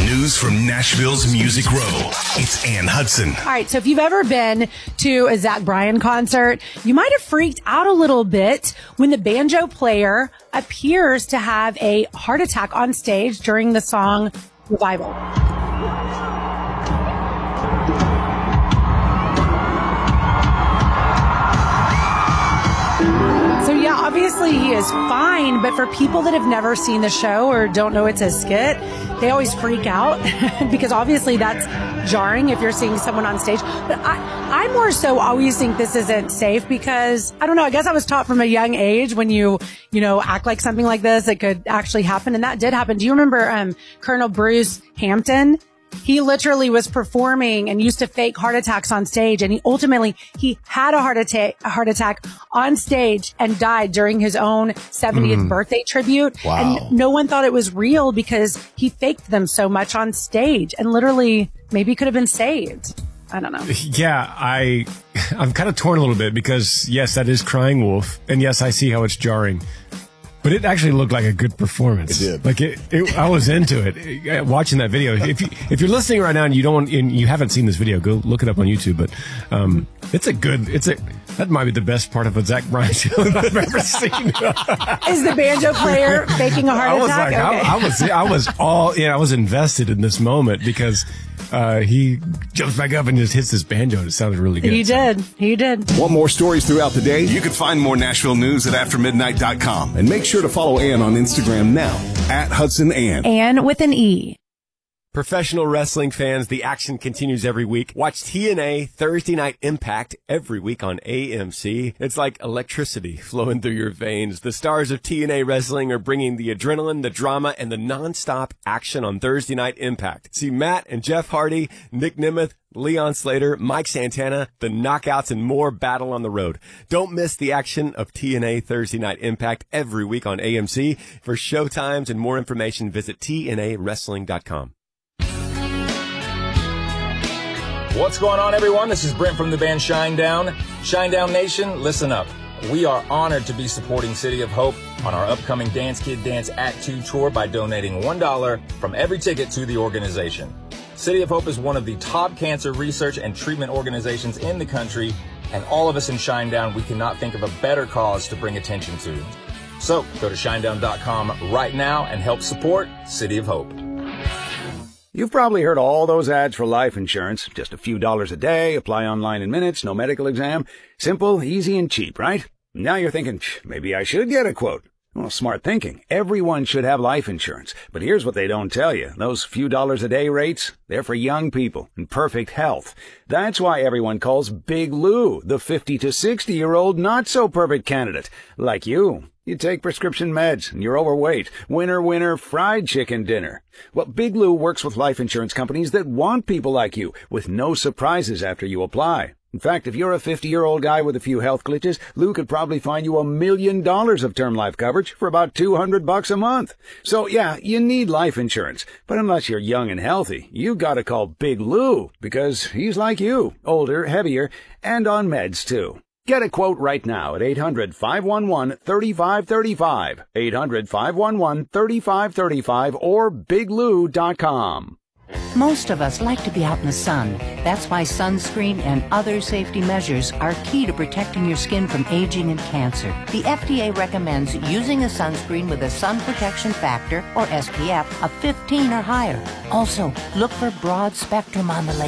News from Nashville's Music Row. It's Ann Hudson. All right, so if you've ever been to a Zach Bryan concert, you might have freaked out a little bit when the banjo player appears to have a heart attack on stage during the song Revival. So yeah, obviously he is fine, but for people that have never seen the show or don't know it's a skit, they always freak out because obviously that's jarring if you're seeing someone on stage. But I more so always think this isn't safe because, I don't know, I guess I was taught from a young age when you act like something like this, it could actually happen. And that did happen. Do you remember Colonel Bruce Hampton? He literally was performing and used to fake heart attacks on stage. And he had a heart attack on stage and died during his own 70th birthday tribute. Wow. And no one thought it was real because he faked them so much on stage and literally maybe could have been saved. I don't know. Yeah, I'm kind of torn a little bit because, yes, that is Crying Wolf. And yes, I see how it's jarring. But it actually looked like a good performance. It did. Like I was into it. Watching that video. If you're listening right now and you haven't seen this video, go look it up on YouTube. But that might be the best part of a Zach Bryan show that I've ever seen. Is the banjo player faking a heart attack? I was invested in this moment because he jumps back up and just hits this banjo. It sounded really good. He did. Want more stories throughout the day? You can find more Nashville news at aftermidnight.com. And make sure to follow Ann on Instagram now, @HudsonAnn. Ann with an E. Professional wrestling fans, the action continues every week. Watch TNA Thursday Night Impact every week on AMC. It's like electricity flowing through your veins. The stars of TNA Wrestling are bringing the adrenaline, the drama, and the nonstop action on Thursday Night Impact. See Matt and Jeff Hardy, Nick Nemeth, Leon Slater, Mike Santana, the Knockouts, and more battle on the road. Don't miss the action of TNA Thursday Night Impact every week on AMC. For showtimes and more information, visit TNAWrestling.com. What's going on, everyone? This is Brent from the band Shinedown. Shinedown Nation, listen up. We are honored to be supporting City of Hope on our upcoming Dance Kid Dance Act 2 tour by donating $1 from every ticket to the organization. City of Hope is one of the top cancer research and treatment organizations in the country, and all of us in Shinedown, we cannot think of a better cause to bring attention to. So go to shinedown.com right now and help support City of Hope. You've probably heard all those ads for life insurance. Just a few dollars a day, apply online in minutes, no medical exam. Simple, easy, and cheap, right? Now you're thinking, maybe I should get a quote. Well, smart thinking. Everyone should have life insurance. But here's what they don't tell you. Those few dollars a day rates, they're for young people in perfect health. That's why everyone calls Big Lou the 50 to 60-year-old not-so-perfect candidate. Like you. You take prescription meds, and you're overweight. Winner, winner, fried chicken dinner. Well, Big Lou works with life insurance companies that want people like you, with no surprises after you apply. In fact, if you're a 50-year-old guy with a few health glitches, Lou could probably find you $1 million of term life coverage for about $200 a month. So, yeah, you need life insurance. But unless you're young and healthy, you gotta call Big Lou, because he's like you, older, heavier, and on meds, too. Get a quote right now at 800-511-3535, 800-511-3535, or biglou.com. Most of us like to be out in the sun. That's why sunscreen and other safety measures are key to protecting your skin from aging and cancer. The FDA recommends using a sunscreen with a sun protection factor, or SPF, of 15 or higher. Also, look for broad spectrum on the label.